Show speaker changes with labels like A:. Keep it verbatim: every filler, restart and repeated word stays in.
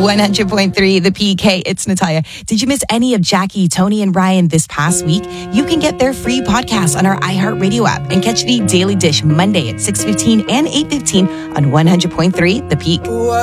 A: one hundred point three The P K. It's Natalia. Did you miss any of Jackie, Tony, and Ryan this past week? You can get their free podcast on our iHeartRadio app and catch the Daily Dish Monday at six fifteen and eight fifteen on one hundred point three The Peak.